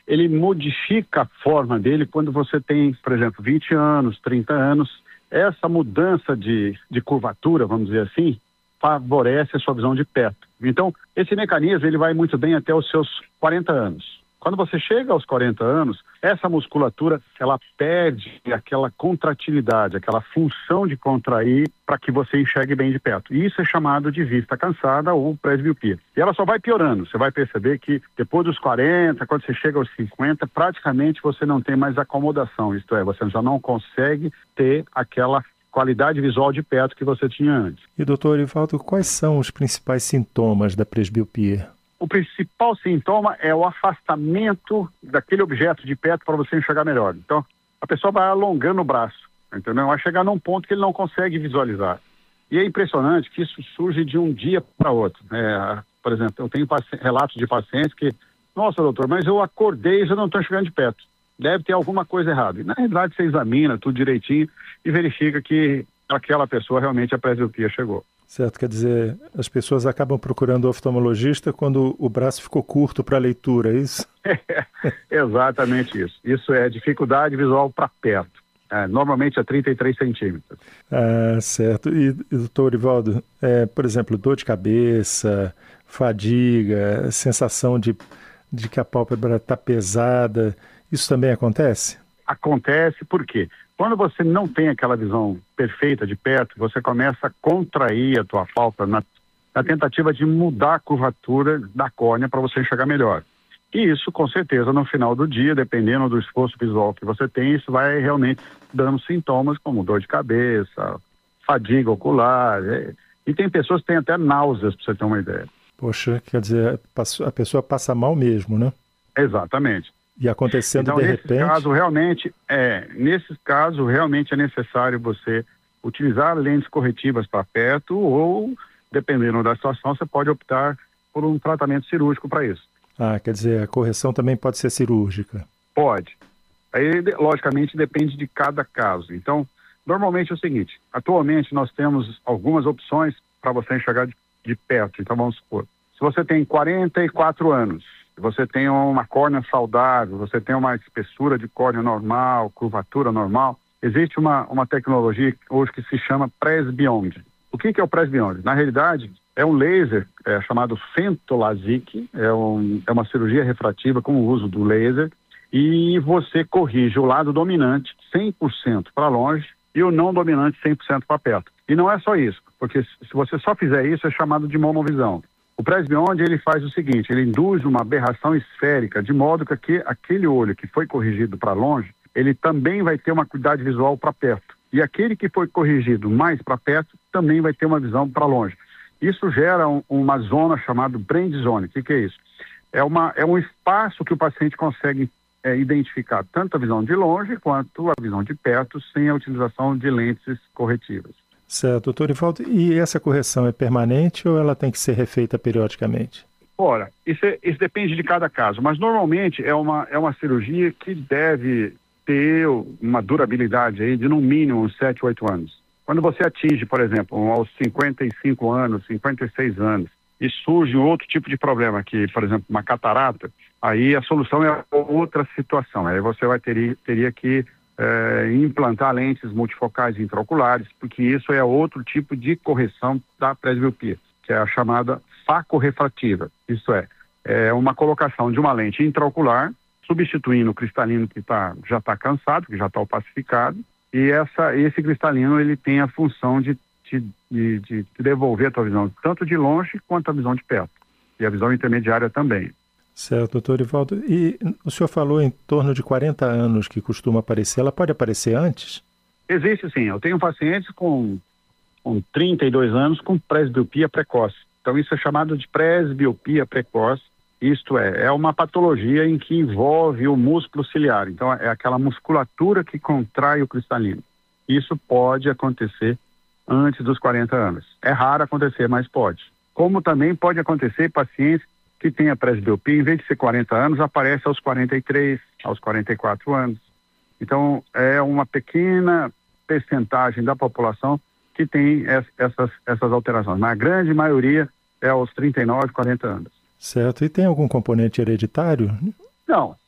ele modifica a forma dele quando você tem, por exemplo, 20 anos, 30 anos. Essa mudança de curvatura, vamos dizer assim, favorece a sua visão de perto. Então, esse mecanismo ele vai muito bem até os seus 40 anos. Quando você chega aos 40 anos, essa musculatura, ela perde aquela contratilidade, aquela função de contrair para que você enxergue bem de perto. E isso é chamado de vista cansada ou presbiopia. E ela só vai piorando. Você vai perceber que depois dos 40, quando você chega aos 50, praticamente você não tem mais acomodação. Isto é, você já não consegue ter aquela qualidade visual de perto que você tinha antes. E, doutor Orivaldo, quais são os principais sintomas da presbiopia? O principal sintoma é o afastamento daquele objeto de perto para você enxergar melhor. Então, a pessoa vai alongando o braço, entendeu? Vai chegar num ponto que ele não consegue visualizar. E é impressionante que isso surge de um dia para outro. Por exemplo, eu tenho relatos de pacientes que, nossa, doutor, mas eu acordei e já não estou enxergando de perto. Deve ter alguma coisa errada. E, na realidade, você examina tudo direitinho e verifica que aquela pessoa realmente a presbiopia chegou. Certo, quer dizer, as pessoas acabam procurando o oftalmologista quando o braço ficou curto para a leitura, é isso? Exatamente isso. Isso é dificuldade visual para perto. Normalmente é 33 centímetros. Ah, certo. E doutor Orivaldo, por exemplo, dor de cabeça, fadiga, sensação de que a pálpebra está pesada, isso também acontece? Acontece por quê? Quando você não tem aquela visão perfeita de perto, você começa a contrair a tua pálpebra na tentativa de mudar a curvatura da córnea para você enxergar melhor. E isso, com certeza, no final do dia, dependendo do esforço visual que você tem, isso vai realmente dando sintomas como dor de cabeça, fadiga ocular. E tem pessoas que têm até náuseas, para você ter uma ideia. Poxa, quer dizer, a pessoa passa mal mesmo, né? Exatamente. E acontecendo então, de repente... Nesses casos, realmente é necessário você utilizar lentes corretivas para perto ou, dependendo da situação, você pode optar por um tratamento cirúrgico para isso. Ah, quer dizer, a correção também pode ser cirúrgica? Pode. Aí, logicamente, depende de cada caso. Então, normalmente é o seguinte, atualmente nós temos algumas opções para você enxergar de perto. Então, vamos supor, se você tem 44 anos, você tem uma córnea saudável, você tem uma espessura de córnea normal, curvatura normal, existe uma tecnologia hoje que se chama Presbeyond. O que é o Presbeyond? Na realidade, é um laser chamado FentoLASIK, é uma cirurgia refrativa com o uso do laser, e você corrige o lado dominante 100% para longe e o não dominante 100% para perto. E não é só isso, porque se você só fizer isso, é chamado de monovisão. O Presbeyond, ele faz o seguinte, ele induz uma aberração esférica, de modo que aquele olho que foi corrigido para longe, ele também vai ter uma acuidade visual para perto. E aquele que foi corrigido mais para perto, também vai ter uma visão para longe. Isso gera uma zona chamada Brand Zone. O que é isso? É um espaço que o paciente consegue identificar tanto a visão de longe quanto a visão de perto, sem a utilização de lentes corretivas. Certo, doutor Orivaldo. E essa correção é permanente ou ela tem que ser refeita periodicamente? Ora, isso depende de cada caso, mas normalmente é uma cirurgia que deve ter uma durabilidade aí de no mínimo uns 7, 8 anos. Quando você atinge, por exemplo, aos 55 anos, 56 anos, e surge outro tipo de problema, que, por exemplo, uma catarata, aí a solução é outra situação. Aí você teria que implantar lentes multifocais intraoculares, porque isso é outro tipo de correção da presbiopia, que é a chamada facorrefrativa. Isso é uma colocação de uma lente intraocular, substituindo o cristalino que já está cansado, que já está opacificado, e esse cristalino ele tem a função de devolver a tua visão, tanto de longe quanto a visão de perto, e a visão intermediária também. Certo, doutor Orivaldo. E o senhor falou em torno de 40 anos que costuma aparecer. Ela pode aparecer antes? Existe sim. Eu tenho pacientes com 32 anos com presbiopia precoce. Então isso é chamado de presbiopia precoce. Isto é uma patologia em que envolve o músculo ciliar. Então é aquela musculatura que contrai o cristalino. Isso pode acontecer antes dos 40 anos. É raro acontecer, mas pode. Como também pode acontecer pacientes que tem a presbiopia, em vez de ser 40 anos, aparece aos 43, aos 44 anos. Então, é uma pequena percentagem da população que tem essas alterações. Mas a grande maioria é aos 39, 40 anos. Certo. E tem algum componente hereditário? Não.